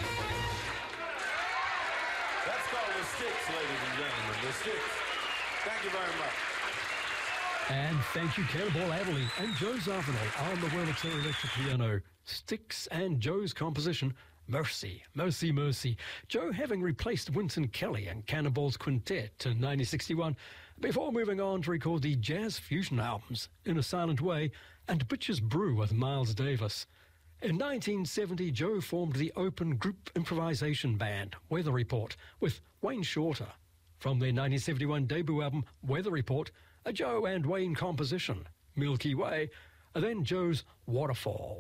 That's called The Styx, ladies and gentlemen. The Styx. Thank you very much. And thank you, Cannonball Adderley and Joe Zawinul on the Wurlitzer electric piano. Styx and Joe's composition, Mercy, Mercy, Mercy. Joe having replaced Wynton Kelly and Cannonball's quintet in 1961 before moving on to record the jazz fusion albums In a Silent Way and Bitches Brew with Miles Davis. In 1970, Joe formed the open group improvisation band Weather Report with Wayne Shorter. From their 1971 debut album Weather Report, a Joe and Wayne composition, Milky Way, and then Joe's Waterfall.